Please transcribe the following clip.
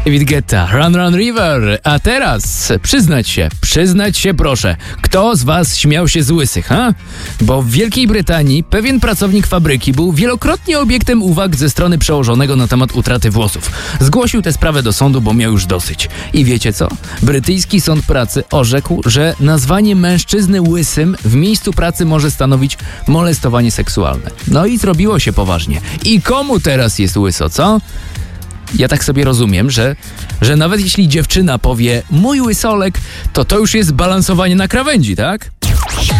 David Guetta, Run Run River. A teraz przyznać się proszę, kto z was śmiał się z łysych, ha? Bo w Wielkiej Brytanii pewien pracownik fabryki był wielokrotnie obiektem uwag ze strony przełożonego na temat utraty włosów. Zgłosił tę sprawę do sądu, bo miał już dosyć. I wiecie co? Brytyjski sąd pracy orzekł, że nazwanie mężczyzny łysym w miejscu pracy może stanowić molestowanie seksualne. No i zrobiło się poważnie. I komu teraz jest łyso, co? Ja tak sobie rozumiem, że nawet jeśli dziewczyna powie mój łysolek, to już jest balansowanie na krawędzi, tak?